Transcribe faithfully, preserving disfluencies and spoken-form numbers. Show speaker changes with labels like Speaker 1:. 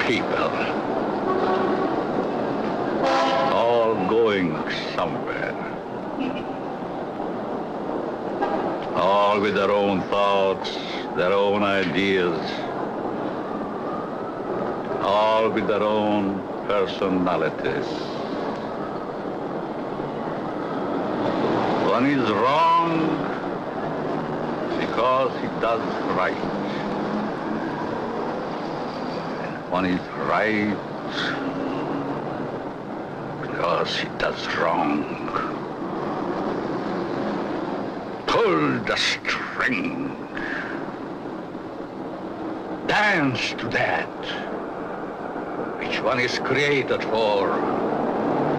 Speaker 1: people, all going somewhere, all with their own thoughts, their own ideas, all with their own personalities. One is wrong because he does right. And one is right because he does wrong. Pull the string. Dance to that which one is created for.